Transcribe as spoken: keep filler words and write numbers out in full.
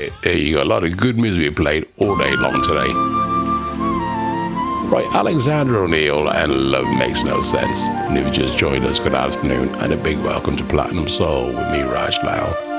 There you go. A lot of good music we played all day long today. Right, Alexander O'Neal and Love Makes No Sense. And if you just joined us, good afternoon and a big welcome to Platinum Soul with me, Raj Lal.